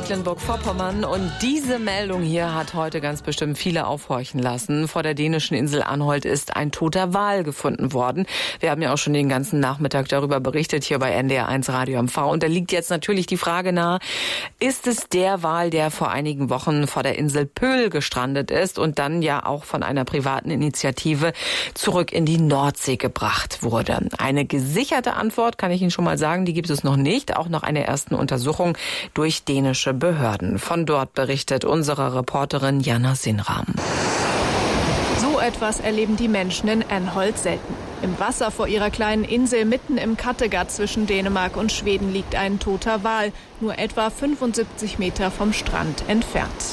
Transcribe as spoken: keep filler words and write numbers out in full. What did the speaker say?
Mecklenburg-Vorpommern. Und diese Meldung hier hat heute ganz bestimmt viele aufhorchen lassen. Vor der dänischen Insel Anholt ist ein toter Wal gefunden worden. Wir haben ja auch schon den ganzen Nachmittag darüber berichtet hier bei N D R eins Radio M V. Und da liegt jetzt natürlich die Frage nahe, ist es der Wal, der vor einigen Wochen vor der Insel Pöhl gestrandet ist und dann ja auch von einer privaten Initiative zurück in die Nordsee gebracht wurde? Eine gesicherte Antwort, kann ich Ihnen schon mal sagen, die gibt es noch nicht. Auch nach einer ersten Untersuchung durch dänische Behörden. Von dort berichtet unsere Reporterin Jana Sinram. So etwas erleben die Menschen in Anholt selten. Im Wasser vor ihrer kleinen Insel mitten im Kattegat zwischen Dänemark und Schweden liegt ein toter Wal, nur etwa fünfundsiebzig Meter vom Strand entfernt.